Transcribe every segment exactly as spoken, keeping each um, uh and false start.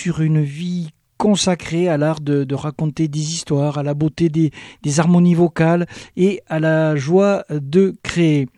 sur une vie consacrée à l'art de, de raconter des histoires, à la beauté des, des harmonies vocales et à la joie de créer.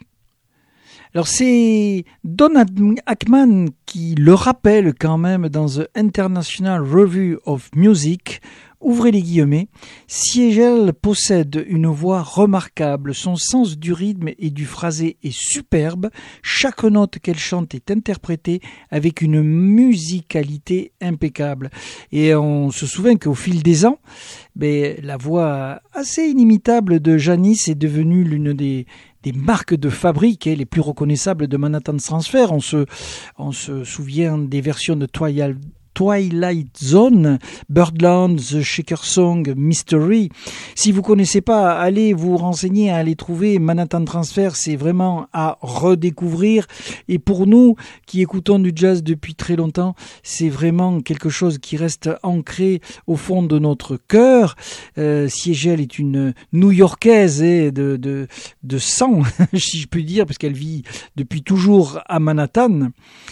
Alors c'est Don Ackman qui le rappelle quand même dans The International Review of Music, ouvrez les guillemets, Siegel possède une voix remarquable, son sens du rythme et du phrasé est superbe, chaque note qu'elle chante est interprétée avec une musicalité impeccable. Et on se souvient qu'au fil des ans, ben, la voix assez inimitable de Janis est devenue l'une des des marques de fabrique eh, les plus reconnaissables de Manhattan Transfer. On se, on se souvient des versions de Twilight, Twilight Zone, Birdland, The Shaker Song, Mystery. Si vous connaissez pas, allez vous renseigner, allez trouver Manhattan Transfer, c'est vraiment à redécouvrir. Et pour nous qui écoutons du jazz depuis très longtemps, c'est vraiment quelque chose qui reste ancré au fond de notre cœur. Euh, Siegel est une New-Yorkaise eh, de, de, de sang, si je puis dire, parce qu'elle vit depuis toujours à Manhattan.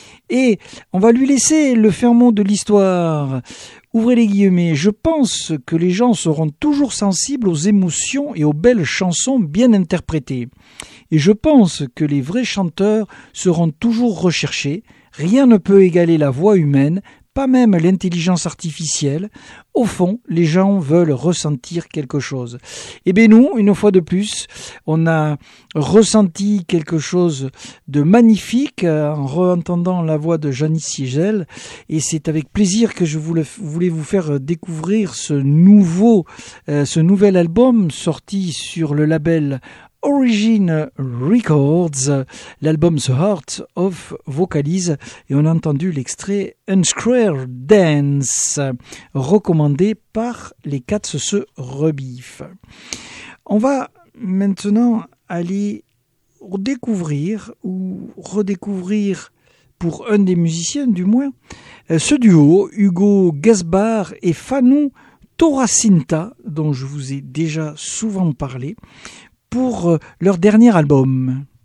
Et on va lui laisser le fin mot de l'histoire. Ouvrez les guillemets. Je pense que les gens seront toujours sensibles aux émotions et aux belles chansons bien interprétées. Et je pense que les vrais chanteurs seront toujours recherchés. Rien ne peut égaler la voix humaine, pas même l'intelligence artificielle. Au fond, les gens veulent ressentir quelque chose. Et bien nous, une fois de plus, on a ressenti quelque chose de magnifique en re-entendant la voix de Janis Siegel. Et c'est avec plaisir que je voulais, voulais vous faire découvrir ce nouveau, euh, ce nouvel album sorti sur le label Origin Records, l'album The Heart of Vocalize, et on a entendu l'extrait Unsquare Dance, recommandé par les Cats se rebiffent. On va maintenant aller découvrir ou redécouvrir, pour un des musiciens du moins, ce duo, Hugo Gaspard et Fanou Toracinta, dont je vous ai déjà souvent parlé, pour leur dernier album.